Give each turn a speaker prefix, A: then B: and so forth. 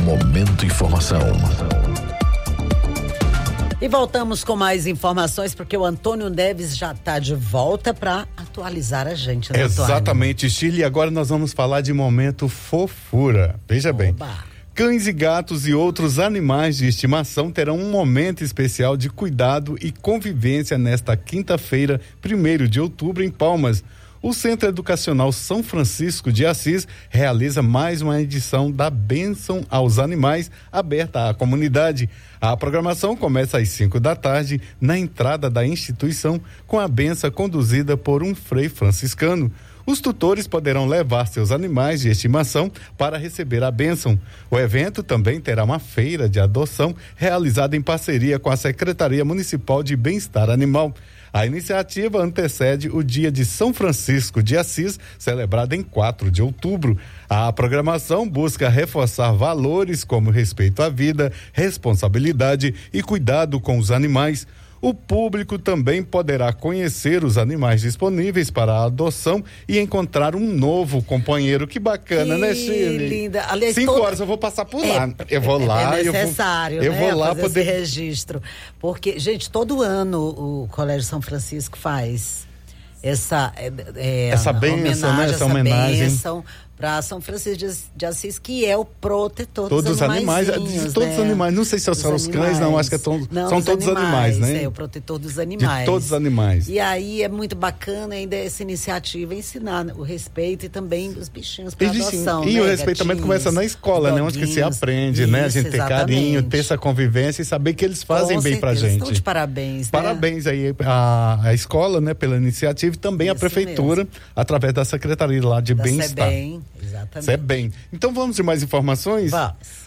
A: Momento Informação.
B: E voltamos com mais informações, porque o Antônio Neves já está de volta para atualizar a gente, né,
C: Exatamente, Chile. Agora nós vamos falar de momento fofura. Veja bem. Cães e gatos e outros animais de estimação terão um momento especial de cuidado e convivência nesta quinta-feira, 1º de outubro, em Palmas. O Centro Educacional São Francisco de Assis realiza mais uma edição da Bênção aos Animais, aberta à comunidade. A programação começa às 5 da tarde, na entrada da instituição, com a benção conduzida por um frei franciscano. Os tutores poderão levar seus animais de estimação para receber a bênção. O evento também terá uma feira de adoção realizada em parceria com a Secretaria Municipal de Bem-Estar Animal. A iniciativa antecede o Dia de São Francisco de Assis, celebrado em 4 de outubro. A programação busca reforçar valores como respeito à vida, responsabilidade e cuidado com os animais. O público também poderá conhecer os animais disponíveis para a adoção e encontrar um novo companheiro. Que bacana, né, Chile?
B: Linda. Aliás,
C: 5 horas eu vou passar por lá. Eu vou lá.
B: É necessário,
C: eu vou lá
B: fazer
C: poder
B: esse registro. Porque, gente, todo ano o Colégio São Francisco faz essa
C: bênção, né? Essa homenagem
B: para São Francisco de Assis, que é o protetor
C: todos
B: dos animais.
C: Todos os animais. Não sei se são os cães, não, acho que são todos os animais, né?
B: É o protetor dos animais.
C: De todos os animais.
B: E aí é muito bacana ainda essa iniciativa, ensinar o respeito e também os bichinhos para adoção.
C: E
B: né?
C: o respeito também começa na escola, né? Onde que se aprende, né? A gente ter carinho, ter essa convivência e saber que eles fazem bem pra gente.
B: Estão de parabéns, né?
C: Parabéns aí a escola, né? Pela iniciativa e também a prefeitura, através da Secretaria lá de Bem-Estar.
B: Exatamente.
C: Então vamos de mais informações?
B: Vamos.